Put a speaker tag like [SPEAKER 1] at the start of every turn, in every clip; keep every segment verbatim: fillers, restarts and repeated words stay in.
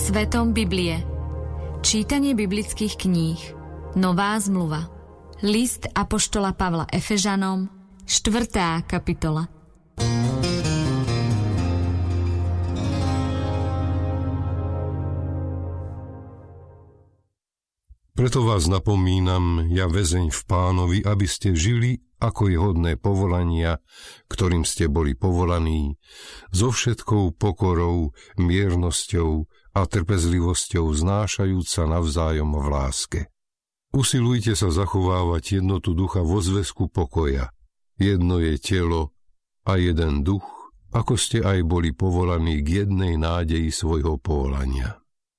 [SPEAKER 1] Svetom Biblie. Čítanie biblických kníh. Nová zmluva. List apoštola Pavla Efežanom, štvrtá kapitola.
[SPEAKER 2] Preto vás napomínam, ja väzeň v Pánovi, aby ste žili, ako je hodné povolania, ktorým ste boli povolaní, so všetkou pokorou, miernosťou a trpezlivosťou znášajúc sa navzájom v láske. Usilujte sa zachovávať jednotu ducha vo zväzku pokoja. Jedno je telo a jeden duch, ako ste aj boli povolaní k jednej nádeji svojho povolania.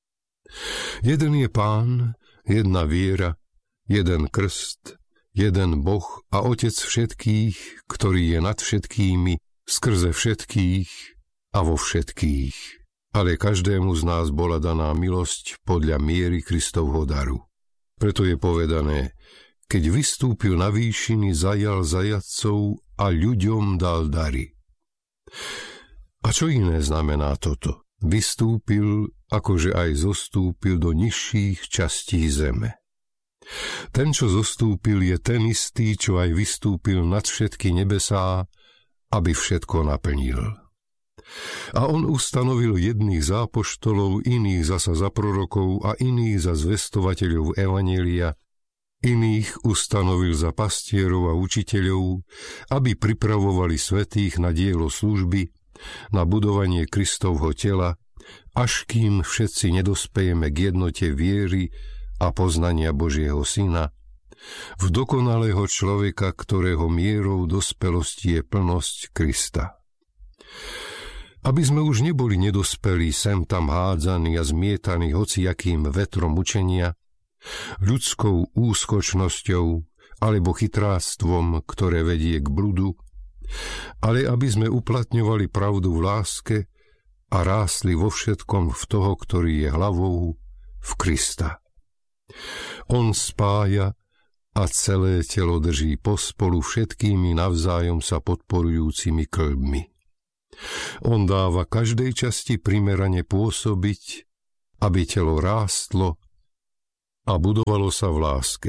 [SPEAKER 2] Jeden je Pán, jedna viera, jeden krst, jeden Boh a Otec všetkých, ktorý je nad všetkými, skrze všetkých a vo všetkých. Ale každému z nás bola daná milosť podľa miery Kristovho daru. Preto je povedané, keď vystúpil na výšiny, zajal zajatcov a ľuďom dal dary. A čo iné znamená toto? Vystúpil, akože aj zostúpil do nižších častí zeme. Ten, čo zostúpil, je ten istý, čo aj vystúpil nad všetky nebesá, aby všetko naplnil. A on ustanovil jedných za apoštolov, iných zasa za prorokov a iných za zvestovateľov evanjelia, iných ustanovil za pastierov a učiteľov, aby pripravovali svätých na dielo služby, na budovanie Kristovho tela, až kým všetci nedospejeme k jednote viery a poznania Božieho Syna, v dokonalého človeka, ktorého mierou dospelosti je plnosť Krista. Aby sme už neboli nedospelí, sem tam hádzaní a zmietaní hociakým vetrom učenia, ľudskou úskočnosťou alebo chytráctvom, ktoré vedie k bludu, ale aby sme uplatňovali pravdu v láske a rástli vo všetkom v toho, ktorý je hlavou, v Krista. On spája a celé telo drží pospolu všetkými navzájom sa podporujúcimi kĺbmi. On dáva každej časti primerane pôsobiť, aby telo rástlo a budovalo sa v láske.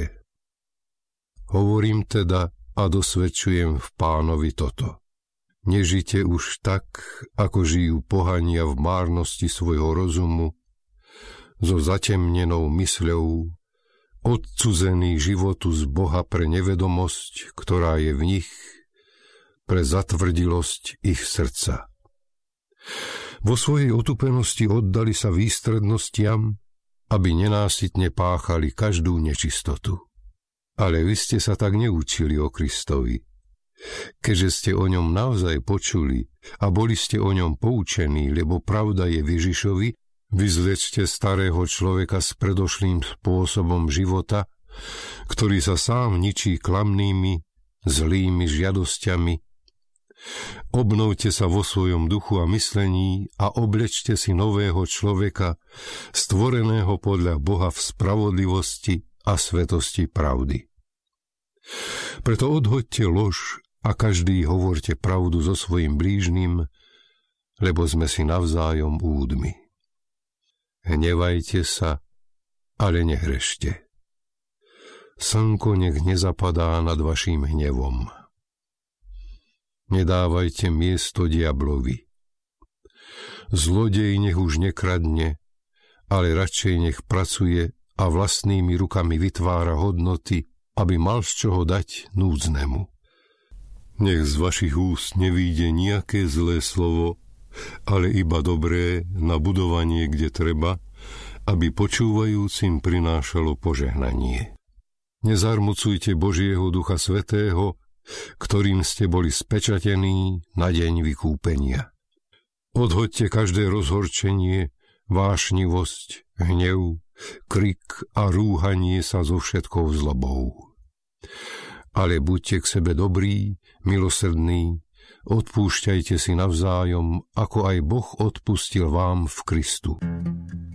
[SPEAKER 2] Hovorím teda a dosvedčujem v Pánovi toto. Nežite už tak, ako žijú pohania v márnosti svojho rozumu, so zatemnenou mysľou, odcuzený životu z Boha pre nevedomosť, ktorá je v nich, pre zatvrdilosť ich srdca. Vo svojej otupenosti oddali sa výstrednostiam, aby nenásytne páchali každú nečistotu. Ale vy ste sa tak neučili o Kristovi. Keďže ste o ňom naozaj počuli a boli ste o ňom poučení, lebo pravda je v Ježišovi, vyzlečte starého človeka s predošlým spôsobom života, ktorý sa sám ničí klamnými, zlými žiadosťami. Obnovte sa vo svojom duchu a myslení a oblečte si nového človeka, stvoreného podľa Boha v spravodlivosti a svetosti pravdy. Preto odhoďte lož a každý hovorte pravdu so svojím blížnym, lebo sme si navzájom údmi. Hnevajte sa, ale nehrešte. Slnko nech nezapadá nad vaším hnevom. Nedávajte miesto diablovi. Zlodej nech už nekradne, ale radšej nech pracuje a vlastnými rukami vytvára hodnoty, aby mal z čoho dať núdznemu. Nech z vašich úst nevyjde nejaké zlé slovo, ale iba dobré na budovanie, kde treba, aby počúvajúcim prinášalo požehnanie. Nezarmucujte Božieho Ducha Svätého, ktorým ste boli spečatení na deň vykúpenia. Odhoďte každé rozhorčenie, vášnivosť, hnev, krik a rúhanie sa so všetkou zlobou. Ale buďte k sebe dobrí, milosrdní, odpúšťajte si navzájom, ako aj Boh odpustil vám v Kristu.